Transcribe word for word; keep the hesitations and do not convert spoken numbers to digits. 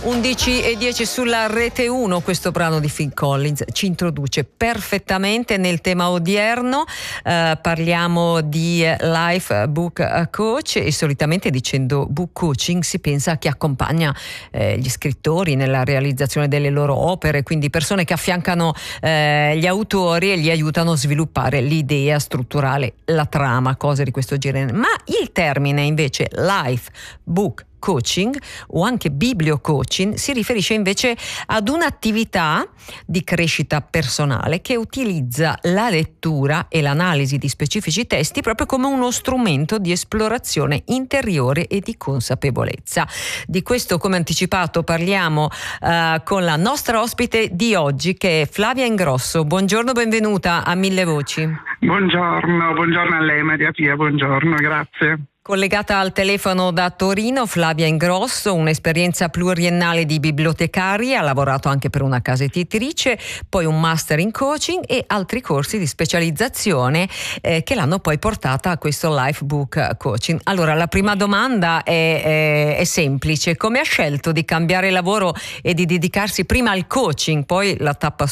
undici e dieci sulla Rete uno, questo brano di Phil Collins ci introduce perfettamente nel tema odierno. Eh, parliamo di Life Book Coach e solitamente dicendo book coaching si pensa a chi accompagna eh, gli scrittori nella realizzazione delle loro opere, quindi persone che affiancano eh, gli autori e li aiutano a sviluppare l'idea strutturale, la trama, cose di questo genere. Ma il termine invece Life Book Coaching o anche biblio coaching si riferisce invece ad un'attività di crescita personale che utilizza la lettura e l'analisi di specifici testi proprio come uno strumento di esplorazione interiore e di consapevolezza. Di questo, come anticipato, parliamo uh, con la nostra ospite di oggi, che è Flavia Ingrosso. Buongiorno, benvenuta a Mille Voci. Buongiorno, buongiorno a lei Maria Pia, buongiorno, grazie. Collegata al telefono da Torino, Flavia Ingrosso, un'esperienza pluriennale di bibliotecaria, ha lavorato anche per una casa editrice, poi un master in coaching e altri corsi di specializzazione eh, che l'hanno poi portata a questo Life Book Coaching. Allora, la prima domanda è, è, è semplice: come ha scelto di cambiare lavoro e di dedicarsi prima al coaching, poi la tappa